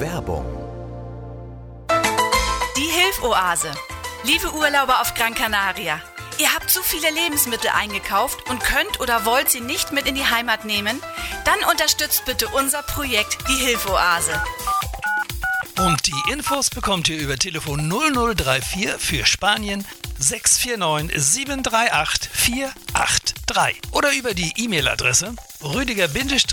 Werbung. Die Hilfoase. Liebe Urlauber auf Gran Canaria, ihr habt zu viele Lebensmittel eingekauft und könnt oder wollt sie nicht mit in die Heimat nehmen? Dann unterstützt bitte unser Projekt, die Hilfoase. Und die Infos bekommt ihr über Telefon 0034 für Spanien 649 738 483 oder über die E-Mail-Adresse rüdiger-